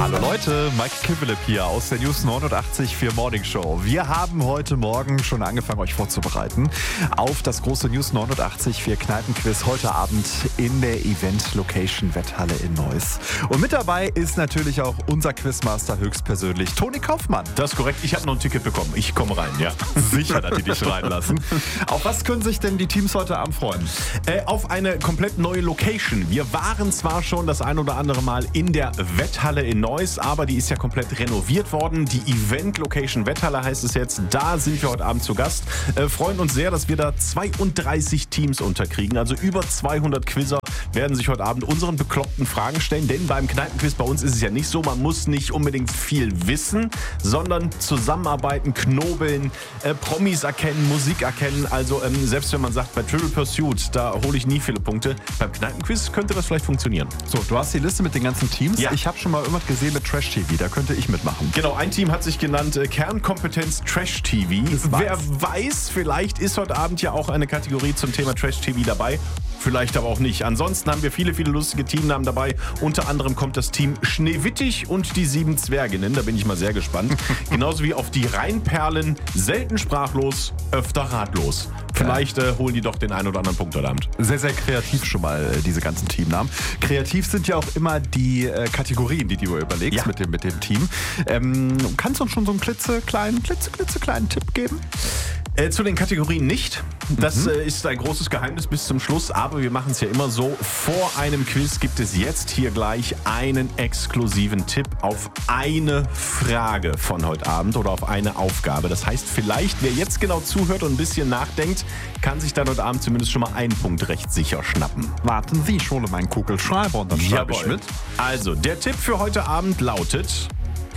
Hallo Leute, Mike Kivelip hier aus der News 89.4 Morning Show. Wir haben heute Morgen schon angefangen, euch vorzubereiten auf das große News 89.4 Kneipenquiz heute Abend in der Event-Location Wetthalle in Neuss. Und mit dabei ist natürlich auch unser Quizmaster höchstpersönlich, Toni Kaufmann. Das ist korrekt, ich habe noch ein Ticket bekommen. Ich komme rein, ja. Sicher, dass die dich reinlassen. Auf was können sich denn die Teams heute Abend freuen? Auf eine komplett neue Location. Wir waren zwar schon das ein oder andere Mal in der Wetthalle in Neuss, aber die ist ja komplett renoviert worden. Die Event-Location Wetthalle heißt es jetzt. Da sind wir heute Abend zu Gast. Freuen uns sehr, dass wir da 32 Teams unterkriegen. Also über 200 Quizzer werden sich heute Abend unseren bekloppten Fragen stellen. Denn beim Kneipenquiz bei uns ist es ja nicht so, man muss nicht unbedingt viel wissen, sondern zusammenarbeiten, knobeln, Promis erkennen, Musik erkennen. Also selbst wenn man sagt, bei Trivial Pursuit, da hole ich nie viele Punkte. Beim Kneipenquiz könnte das vielleicht funktionieren. So, du hast die Liste mit den ganzen Teams. Ja. Ich habe schon mal irgendwas gesehen mit Trash TV, da könnte ich mitmachen. Genau, ein Team hat sich genannt Kernkompetenz Trash TV. Wer weiß, vielleicht ist heute Abend ja auch eine Kategorie zum Thema Trash TV dabei. Vielleicht aber auch nicht. Ansonsten haben wir viele lustige Teamnamen dabei. Unter anderem kommt das Team Schneewittig und die 7 Zwerginnen. Da bin ich mal sehr gespannt. Genauso wie auf die Rheinperlen. Selten sprachlos, öfter ratlos. Vielleicht holen die doch den einen oder anderen Punkt heute Abend. Sehr, sehr kreativ schon mal, diese ganzen Teamnamen. Kreativ sind ja auch immer die Kategorien, die du überlegst mit dem Team. Kannst du uns schon so einen klitzekleinen Tipp geben? Zu den Kategorien nicht. Das ist ein großes Geheimnis bis zum Schluss. Aber wir machen es ja immer so. Vor einem Quiz gibt es jetzt hier gleich einen exklusiven Tipp auf eine Frage von heute Abend oder auf eine Aufgabe. Das heißt, vielleicht, wer jetzt genau zuhört und ein bisschen nachdenkt, kann sich dann heute Abend zumindest schon mal einen Punkt recht sicher schnappen. Warten Sie, ich hole meinen Kugelschreiber und dann schreibe ich mit. Also, der Tipp für heute Abend lautet: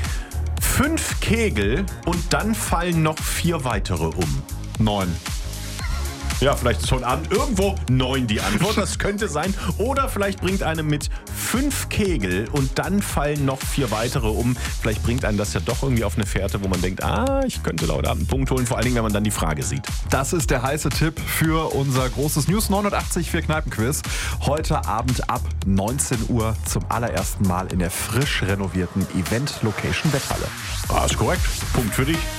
5 Kegel und dann fallen noch 4 weitere um. 9. Ja, vielleicht ist heute Abend irgendwo 9 die Antwort. Das könnte sein. Oder vielleicht bringt einem mit 5 Kegel und dann fallen noch 4 weitere um. Vielleicht bringt einen das ja doch irgendwie auf eine Fährte, wo man denkt, ich könnte heute Abend einen Punkt holen. Vor allen Dingen, wenn man dann die Frage sieht. Das ist der heiße Tipp für unser großes News 89.4 Kneipenquiz. Heute Abend ab 19 Uhr zum allerersten Mal in der frisch renovierten Event-Location Wetthalle. Ist korrekt. Punkt für dich.